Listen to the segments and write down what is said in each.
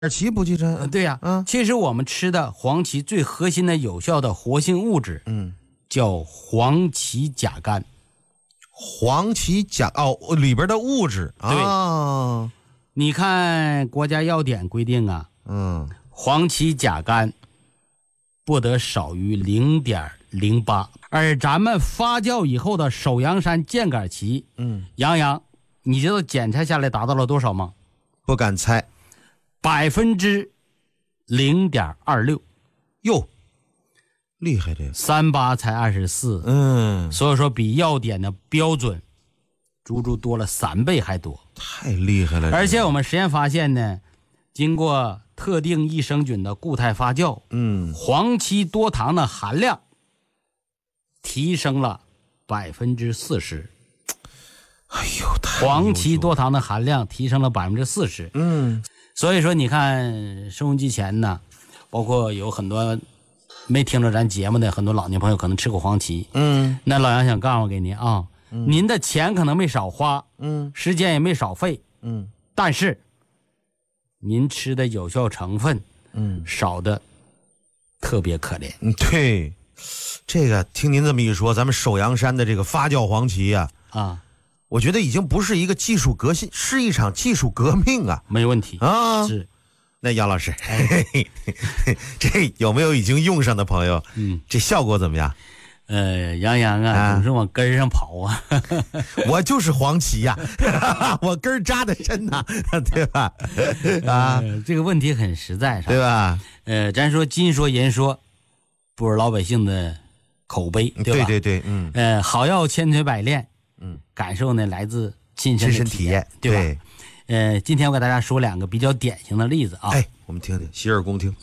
奇不去这？ 对呀，其实我们吃的黄芪最核心的有效的活性物质，叫黄芪甲苷。 黄芪甲里边的物质对，你看国家药典规定啊，黄芪甲苷不得少于 0.08， 而咱们发酵以后的首阳山箭杆芪，杨，你知道检查下来达到了多少吗？ 不敢猜 ，0.26%。 哟，厉害这个 38才24，所以说比药典的标准足足多了3倍还多， 太厉害了。 而且我们实验发现呢，经过特定益生菌的固态发酵，黄芪多糖的含量提升了40%。 哎呦， 黄芪多糖的含量提升了40%。所以说你看收音机前呢，包括有很多没听着咱节目的很多老年朋友可能吃过黄芪，那老杨想告诉给您啊，您的钱可能没少花，时间也没少费，但是您吃的有效成分，少的特别可怜。 对，这个听您这么一说，咱们首阳山的这个发酵黄芪我觉得已经不是一个技术革新，是一场技术革命啊！ 没问题啊， 是。 那杨老师，这有没有已经用上的朋友？这效果怎么样？ 杨总是往根上跑啊！ 我就是黄芪呀，我根扎的深呐，对吧？ 这个问题很实在， 对吧？ 咱说金说银说，不是老百姓的口碑，对吧？ 对， 好药千锤百炼，感受呢来自亲身体验，对吧？今天我给大家说2个比较典型的例子啊。 我们听听，洗耳恭听。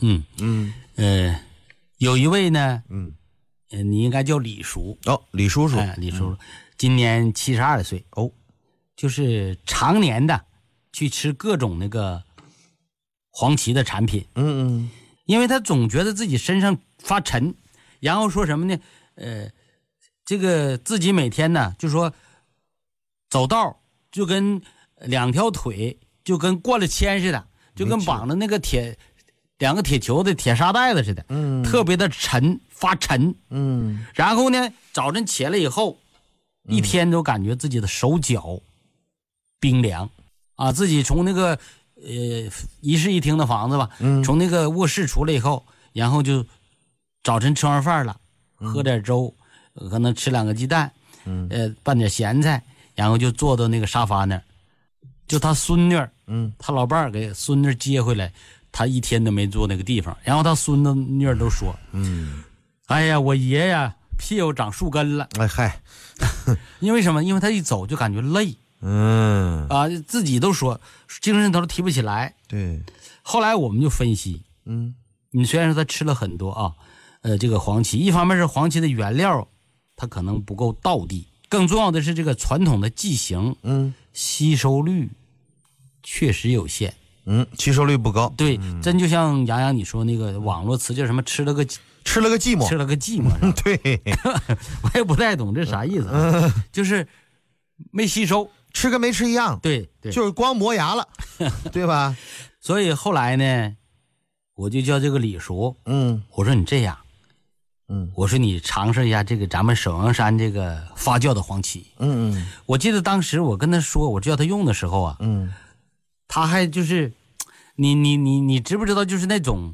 有一位呢，你应该叫李叔李叔叔， 李叔叔，今年72岁就是常年的去吃各种那个黄芪的产品，因为他总觉得自己身上发沉，然后说什么呢？这个自己每天呢，就说走道就跟2条腿就跟灌了铅似的，就跟绑着那个2个铁球的铁沙袋子似的，特别的沉，发沉，然后呢，早晨起来以后，一天都感觉自己的手脚冰凉啊，自己从那个一室一厅的房子吧，从那个卧室出来以后，然后就早晨吃完饭了，喝点粥，可能吃2个鸡蛋，拌点咸菜，然后就坐到那个沙发那儿。就他孙女他老伴儿给孙女接回来，他一天都没坐那个地方，然后他孙子女都说，哎呀，我爷呀屁股长树根了，因为什么？因为他一走就感觉累，自己都说精神头都提不起来。 对， 后来我们就分析，你虽然说他吃了很多啊，这个黄芪，一方面是黄芪的原料它可能不够道地，更重要的是这个传统的剂型，吸收率确实有限， 吸收率不高。 对，真就像杨你说那个网络词叫什么，吃了个寂寞对， 我也不太懂这啥意思，就是没吸收， 吃跟没吃一样。 对， 就是光磨牙了，对吧？ 所以后来呢，我就叫这个李叔，我说你这样，我说你尝试一下这个咱们首阳山这个发酵的黄芪，我记得当时我跟他说，我叫他用的时候啊，他还就是你知不知道，就是那种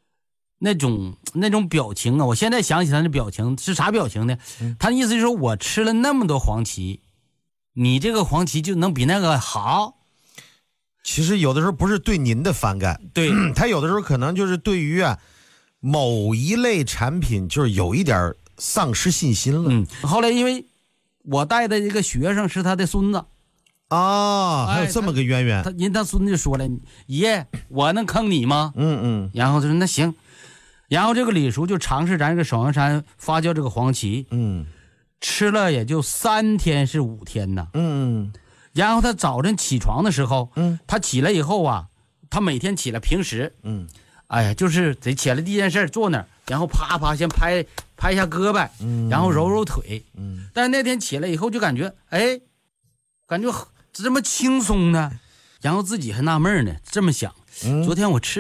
表情啊，我现在想起他的表情是啥表情呢？他的意思就是说，我吃了那么多黄芪，你这个黄芪就能比那个好？ 其实有的时候不是对您的反感， 对， 他有的时候可能就是对于某一类产品就是有一点丧失信心了。 后来因为我带的这个学生是他的孙子还有这么个渊源。 他孙子就说了，爷，我能坑你吗？然后他说那行，然后这个李叔就尝试咱这个首阳山发酵这个黄芪，吃了也就3天是5天呢，然后他早晨起床的时候，他起来以后啊，他每天起来平时，哎呀，就是得起来第一件事坐那儿，然后啪啪先拍一下胳膊，然后揉揉腿，但是那天起来以后就感觉，感觉这么轻松呢，然后自己还纳闷呢，这么想， 昨天我吃